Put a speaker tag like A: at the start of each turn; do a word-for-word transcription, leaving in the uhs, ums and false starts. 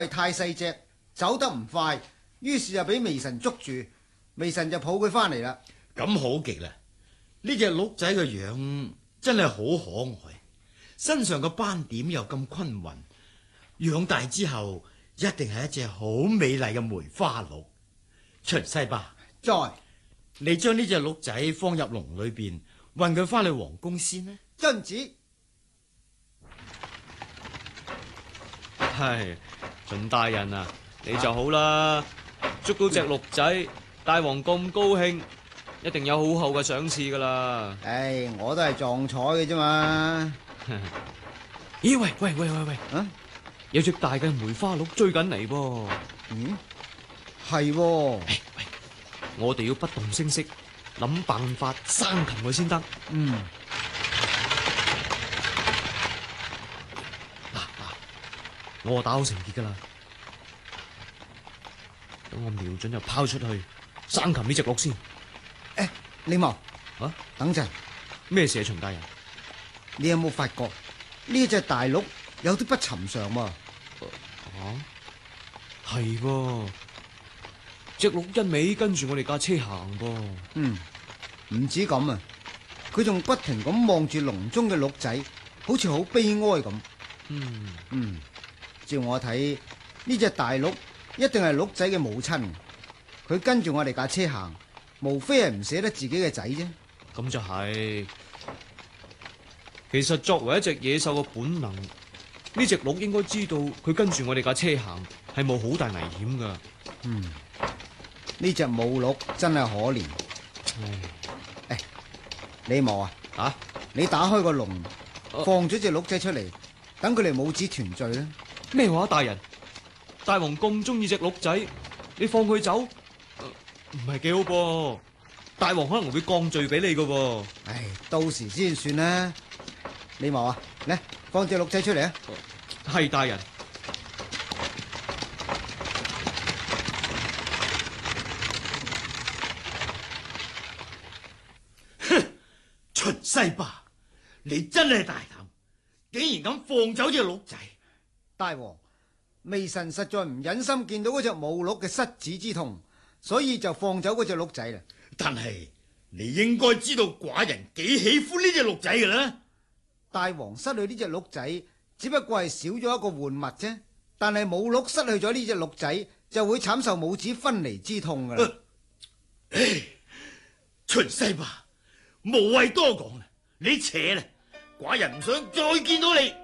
A: 太細隻，走得唔快，於是就俾微臣捉住，微臣就抱佢翻嚟啦。
B: 咁好極啦！呢隻鹿仔嘅樣真係好可愛，身上嘅斑點又咁均勻，養大之後一定係一隻好美麗嘅梅花鹿。秦西伯，
A: 在
B: 你將呢隻鹿仔放入籠裏邊，運佢翻去皇宮先啦。
A: 遵旨。
C: 係秦大人啊，你就好啦，捉到隻鹿仔，大王咁高興，一定有好厚嘅賞賜噶啦。
A: 唉，我都係撞彩嘅啫嘛。
C: 咦喂喂喂喂喂，
A: 啊，
C: 有隻大嘅梅花鹿追緊嚟噃。
A: 嗯，係喎。
C: 喂，我哋要不動聲色，諗辦法生擒佢先得。
A: 嗯。
C: 嗱嗱，我打好成結噶啦，等我瞄準就拋出去生擒呢隻鹿先。
A: 誒，李茂
C: 啊，
A: 等陣，
C: 咩事啊，秦大人？
A: 你有冇發覺呢隻大鹿有啲不尋常喎？
C: 啊，係噃，隻鹿一味跟住我哋架車行噃。
A: 嗯，唔止咁啊，佢仲不停咁望住籠中嘅鹿仔，好似好悲哀咁。
C: 嗯
A: 嗯，照我睇，呢隻大鹿一定係鹿仔嘅母親，佢跟住我哋架車行，無非係唔捨得自己嘅仔啫。
C: 咁就係。其實作為一隻野獸嘅本能，呢隻鹿應該知道佢跟住我哋架車行係冇好大危險噶。
A: 嗯，呢隻母鹿真係可憐。
C: 唉，
A: 誒，李茂啊，
C: 啊，
A: 你打開個籠，
C: 啊
A: 放咗隻鹿仔出嚟，等佢哋母子團聚啦。
C: 咩話，大人？大王咁中意隻鹿仔，你放佢走，唔係幾好噃。大王可能會降罪俾你噶噃。
A: 唉，到時先算啦。李茂啊，嚟放隻鹿仔出嚟啊！
C: 係，大人。
B: 哼，秦西伯，你真係大膽，竟然咁放走隻鹿仔。
A: 大王，微臣實在唔忍心見到嗰隻母鹿嘅失子之痛，所以就放走嗰隻鹿仔啦。
B: 但係你應該知道寡人幾喜歡呢隻鹿仔㗎啦。
A: 大王失去呢隻鹿仔，只不過係少咗一個玩物啫。但係母鹿失去咗呢隻鹿仔，就會慘受母子分離之痛噶啦。
B: 唉，秦西伯，無謂多講啦，你扯啦，寡人唔想再見到你。